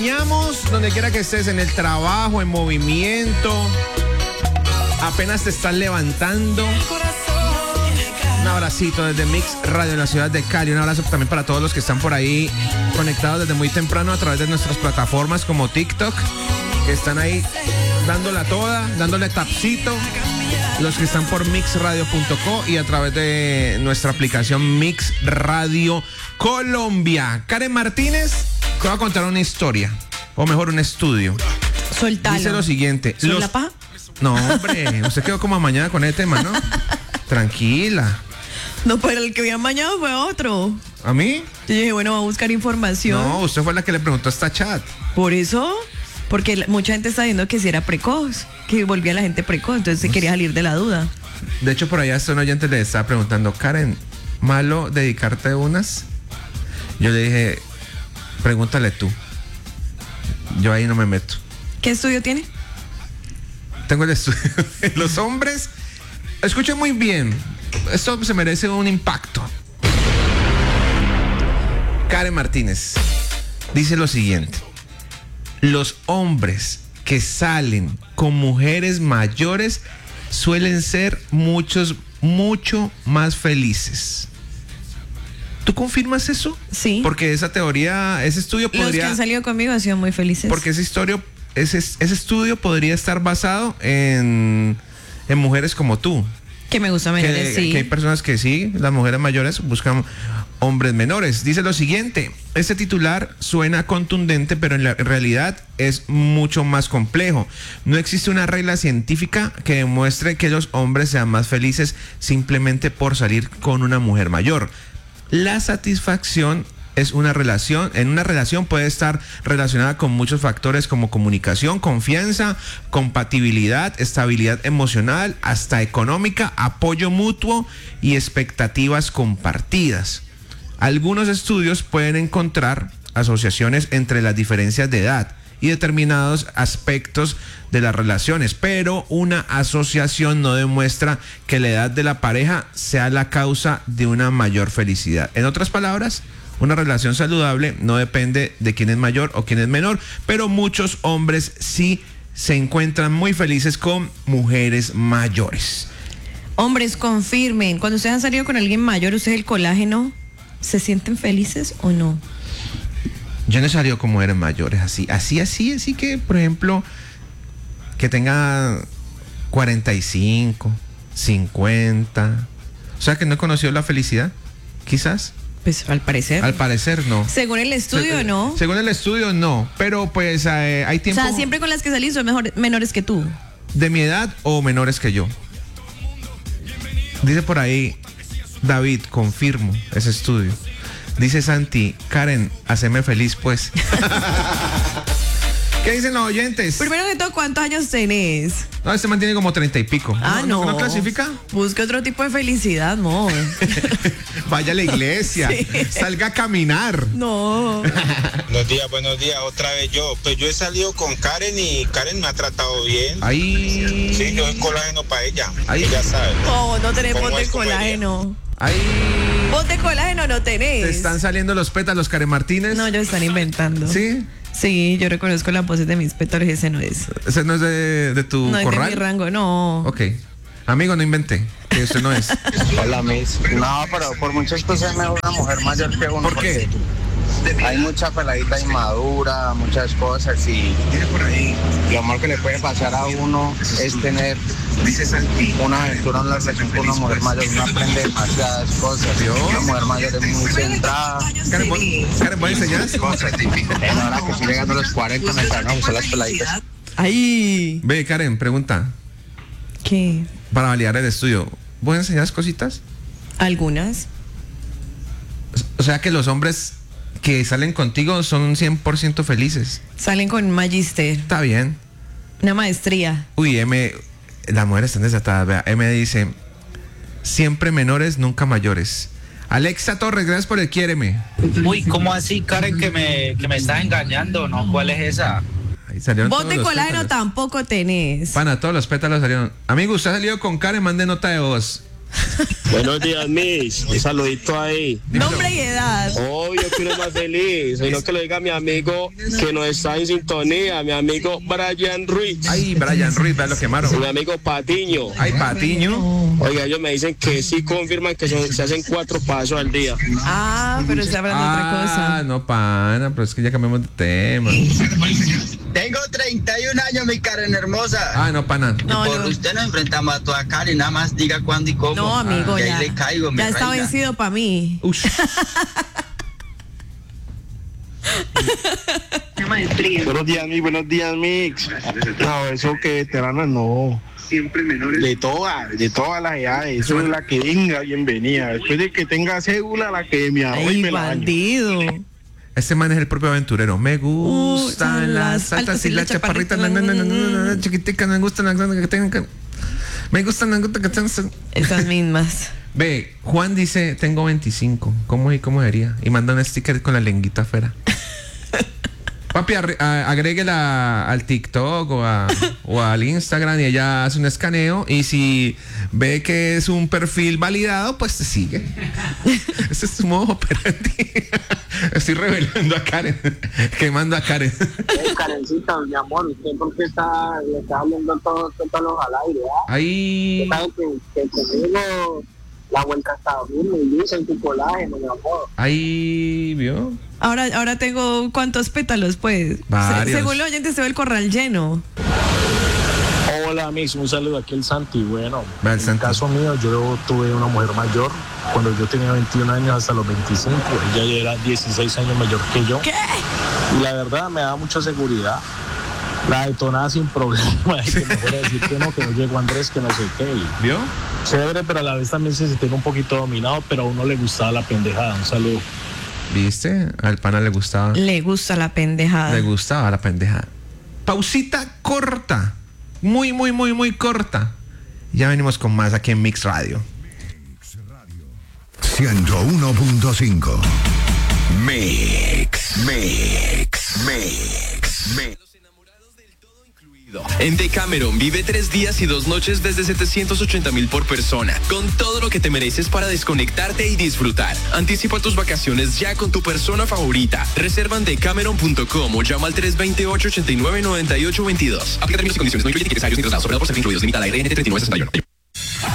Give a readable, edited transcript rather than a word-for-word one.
acompañamos donde quiera que estés, en el trabajo, en movimiento, apenas te estás levantando. Un abracito desde Mix Radio en la ciudad de Cali. Un abrazo también para todos los que están por ahí conectados desde muy temprano a través de nuestras plataformas como TikTok, que están ahí dándola toda, dándole tapcito. Los que están por mixradio.co y a través de nuestra aplicación Mix Radio Colombia. Karen Martínez te va a contar una historia, o mejor un estudio. Soltalo. Dice lo siguiente. ¿La paja? No, hombre, usted quedó como amañada con ese tema, ¿no? Tranquila. No, pero el que había amañado fue otro. ¿A mí? Yo dije, bueno, va a buscar información. No, usted fue la que le preguntó a esta chat. Por eso, porque mucha gente está diciendo que si era precoz, que volvía la gente precoz, entonces se quería salir de la duda. De hecho, por allá un oyente le estaba preguntando, Karen, ¿malo dedicarte unas? Yo le dije, pregúntale tú. Yo ahí no me meto. ¿Qué estudio tiene? Tengo el estudio. Los hombres, escuchen muy bien, esto se merece un impacto. Karen Martínez dice lo siguiente: los hombres que salen con mujeres mayores suelen ser mucho más felices. ¿Tú confirmas eso? Sí. Porque esa teoría, ese estudio podría... Los que han salido conmigo han sido muy felices. Porque ese estudio podría estar basado en mujeres como tú. Que me gusta menores, sí. Que hay personas que sí, las mujeres mayores buscan hombres menores. Dice lo siguiente: este titular suena contundente, pero en realidad es mucho más complejo. No existe una regla científica que demuestre que los hombres sean más felices simplemente por salir con una mujer mayor. La satisfacción en una relación puede estar relacionada con muchos factores como comunicación, confianza, compatibilidad, estabilidad emocional, hasta económica, apoyo mutuo y expectativas compartidas. Algunos estudios pueden encontrar asociaciones entre las diferencias de edad y determinados aspectos de las relaciones, pero una asociación no demuestra que la edad de la pareja sea la causa de una mayor felicidad. En otras palabras, una relación saludable no depende de quién es mayor o quién es menor, pero muchos hombres sí se encuentran muy felices con mujeres mayores. Hombres, confirmen, cuando ustedes han salido con alguien mayor, ¿ustedes el colágeno se sienten felices o no? Yo no he salido con mujeres mayores así que, por ejemplo, que tenga 45, 50. O sea, que no he conocido la felicidad, quizás. Pues al parecer. Al parecer no. Según el estudio, no. Según el estudio, no. Pero pues hay tiempo. O sea, siempre con las que salís son menores que tú. De mi edad o menores que yo. Dice por ahí David, confirmo ese estudio. Dice Santi, Karen, haceme feliz pues. ¿Qué dicen los oyentes? Primero que todo, ¿cuántos años tenés? No, este man tiene como 30 y pico. No. ¿No clasifica? Busque otro tipo de felicidad, no. Vaya a la iglesia, sí. Salga a caminar. No. Buenos días, otra vez yo. Pues yo he salido con Karen y Karen me ha tratado bien. Ahí. Sí, yo soy colágeno para ella. Ahí. Ella sabe. Oh, no tenés bote de colágeno. Ahí. ¿Vos de colágeno no tenés? ¿Te están saliendo los pétalos, Karen Martínez? No, ellos están inventando. ¿Sí? Sí, yo reconozco la pose de mis pétalos y ese no es. ¿Ese no es de tu corral? No es de mi rango, no. Ok. Amigo, no invente, que usted no es. Hola, Miss. No, pero por muchas cosas es mejor una mujer mayor que uno. ¿Por qué? Hay mucha peladita inmadura, muchas cosas, y lo malo que le puede pasar a uno es tener una aventura en la relación con una mujer mayor. Uno aprende demasiadas cosas. Una mujer mayor es muy centrada. Karen, ¿vos enseñás? Ahora que estoy llegando a los 40 me están a gustar las peladitas. ¡Ay! Ve, Karen, pregunta. ¿Qué? Para validar el estudio, ¿vos enseñás cositas? Algunas. O sea que los hombres que salen contigo son 100% felices. Salen con magister. Está bien. Una maestría. Uy, las mujeres están desatadas. Vea, M dice, siempre menores, nunca mayores. Alexa Torres, gracias por el quiéreme. Uy, ¿cómo así, Karen, que me estás engañando? ¿No? ¿Cuál es esa? Ahí salieron Vos todos de los colágeno pétalos. tampoco tenés. Pana, todos los pétalos salieron. Amigo, usted ha salido con Karen, mande nota de voz. Buenos días, Miss. Un saludito ahí. Nombre y edad. Obvio que uno es más feliz. Sino que lo diga mi amigo que no está en sintonía, mi amigo Brian Ruiz. Ay, Brian Ruiz, vea, lo quemaron. Mi amigo Patiño. Ay, Patiño. Oiga, ellos me dicen que sí confirman que se hacen 4 pasos al día. Ah, pero está hablando de otra cosa. No, pana, pero es que ya cambiamos de tema. Tengo 31 años, mi Karen hermosa. No, pana. No, Por no. usted nos enfrentamos a toda Karen, nada más diga cuándo y cómo. No, amigo, Y ahí ya. le caigo, mi Ya está reina. vencido para mí. Ush. Buenos días, Mix. No, eso que veteranas no. Siempre menores. De todas las edades. Eso es la que venga, bienvenida. Después de que tenga cédula, la que me hago y Ay, me la baño. bandido. Este man es el propio aventurero. Me gustan las altas y las chaparritas. Chiquiticas, me gustan las que tengan. Me gustan las que tengan. Esas mismas. Ve, Juan dice, tengo 25. ¿Cómo sería? Y manda un sticker con la lenguita afuera. Papi, agréguela al TikTok o al Instagram y ella hace un escaneo y si ve que es un perfil validado, pues te sigue. Ese es su modo operandi. Estoy revelando a Karen, quemando a Karen. Karencita, mi amor, ¿usted por qué le está hablando todos al aire? Ahí. ¿Sabe que conmigo la vuelta está bien y dicen tu colágeno, mi amor? Ahí, ¿vio? Ahora tengo ¿cuántos pétalos, pues? Varios. Según los oyentes se ve el corral lleno. Hola, Mix, un saludo aquí el Santi. Bueno, Va, el en el Santi. caso mío, yo tuve una mujer mayor cuando yo tenía 21 años hasta los 25. Ella ya era 16 años mayor que yo. ¿Qué? Y la verdad me daba mucha seguridad. La detonaba sin problema. Que me fuera a decir que no llegó Andrés, que no sé qué. ¿Vio? Chévere, pero a la vez también se sentía un poquito dominado, pero a uno le gustaba la pendejada. Un saludo. ¿Viste? Al pana le gustaba. Le gusta la pendejada. Le gustaba la pendejada. Pausita corta. Muy corta. Ya venimos con más aquí en Mix Radio. 101.5 Mix. En Decameron vive 3 días y 2 noches desde 780,000 por persona, con todo lo que te mereces para desconectarte y disfrutar. Anticipa tus vacaciones ya con tu persona favorita. Reserva en decameron.com o llama al 328-89-9822. Aplica términos y condiciones, no incluye tickets necesarios ni traslados, sobre por ser incluidos. Limita la RNT 3961.